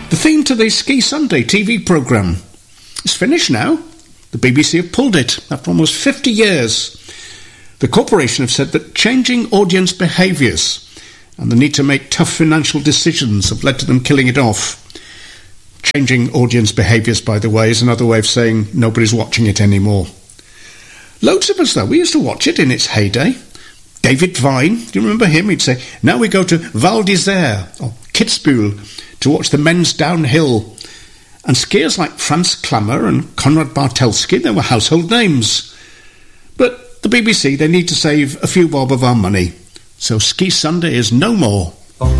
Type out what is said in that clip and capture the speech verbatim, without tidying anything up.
The theme to the Ski Sunday T V programme is finished now. The B B C have pulled it after almost fifty years. The corporation have said that changing audience behaviours and the need to make tough financial decisions have led to them killing it off. Changing audience behaviours, by the way, is another way of saying nobody's watching it anymore. Loads of us, though, we used to watch it in its heyday. David Vine, do you remember him? He'd say, now we go to Val d'Isère or Kitzbühel to watch the men's downhill. And skiers like Franz Klammer and Konrad Bartelski, they were household names. But the B B C, they need to save a few bob of our money. So Ski Sunday is no more.